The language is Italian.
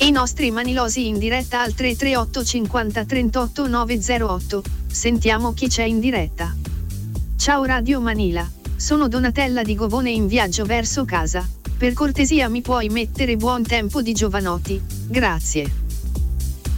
I nostri manilosi in diretta al 338 50 38 908. Sentiamo chi c'è in diretta. Ciao Radio Manila, sono Donatella di Govone in viaggio verso casa. Per cortesia mi puoi mettere Buon tempo di Giovanotti, grazie.